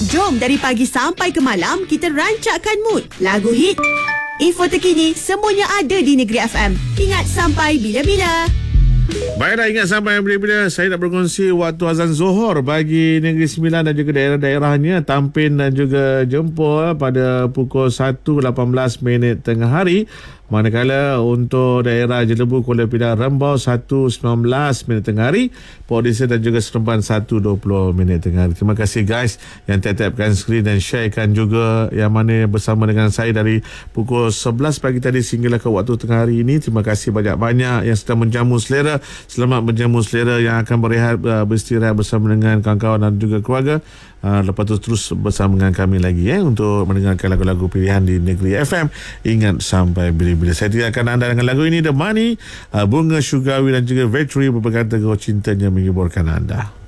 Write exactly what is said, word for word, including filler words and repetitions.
Jom dari pagi sampai ke malam kita rancakkan mood. Lagu hit, info terkini, semuanya ada di Negeri F M. Ingat sampai bila-bila. Baiklah, ingat sampai bila-bila saya nak berkongsi waktu azan Zohor bagi Negeri Sembilan dan juga daerah-daerahnya. Tampin dan juga Jempol pada pukul satu lapan belas minit tengah hari. Manakala untuk daerah Jelebu, Kuala Pidah, Rembau satu sembilan belas minit tengah hari. Port Dickson dan juga Seremban satu dua puluh minit tengah hari. Terima kasih guys yang tap-tapkan skrin dan sharekan juga yang mana bersama dengan saya dari pukul sebelas pagi tadi sehinggalah ke waktu tengah hari ini. Terima kasih banyak-banyak yang sedang menjamu selera. Selamat menjamu selera yang akan berehat, beristirahat bersama dengan kawan-kawan dan juga keluarga. Uh, lepas tu terus bersama dengan kami lagi eh, untuk mendengarkan lagu-lagu pilihan di Negeri F M. Ingat sampai bila-bila. Saya tinggalkan anda dengan lagu ini, The Money, uh, Bunga Syugawi dan juga Victory berkata kau cintanya menghiburkan anda.